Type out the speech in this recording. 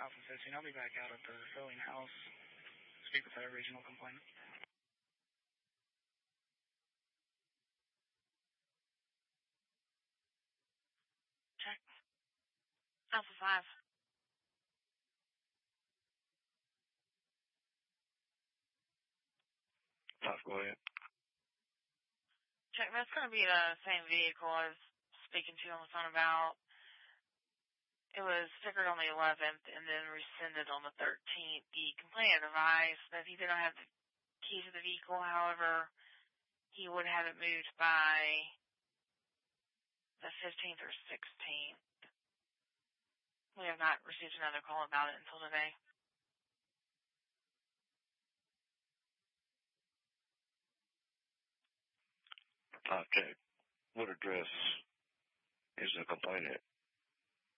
Alpha 15. I'll be back out at the filling house. Speak with our regional complainant. Check. Alpha 5. Go ahead. Check, that's going to be the same vehicle I was speaking to you on the phone about. It was stickered on the 11th and then rescinded on the 13th. The complainant advised that he did not have the key to the vehicle. However, he would have it moved by the 15th or 16th. We have not received another call about it until today. Okay. What address is the complainant